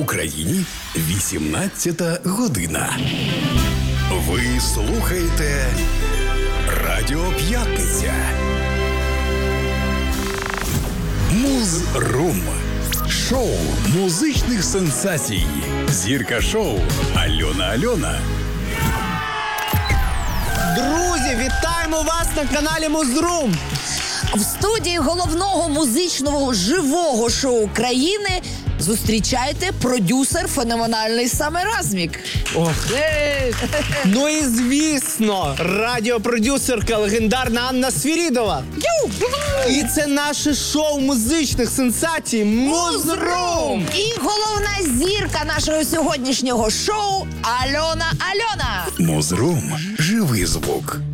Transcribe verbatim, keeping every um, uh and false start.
В Україні вісімнадцята година. Ви слухаєте Радіо П'ятниця. Муз-рум. Шоу музичних сенсацій. Зірка шоу Альона Альона. Друзі, вітаємо вас на каналі Муз-рум. В студії головного музичного живого шоу країни зустрічайте продюсер феноменальний Самеразмік. Ох. Ну і звісно, радіопродюсерка легендарна Анна Свірідова. І це наше шоу музичних сенсацій Муз-рум. І головна зірка нашого сьогоднішнього шоу Альона Альона. Муз-рум. Живий звук.